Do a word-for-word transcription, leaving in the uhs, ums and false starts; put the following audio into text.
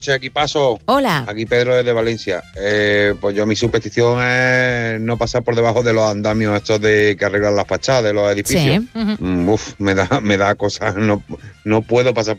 Che, aquí paso. Hola. Aquí Pedro desde Valencia. Eh, pues yo mi superstición es no pasar por debajo de los andamios estos de que arreglan las fachadas de los edificios. Sí. Uh-huh. Mm, uf, me da, me da cosas. No, no puedo pasar por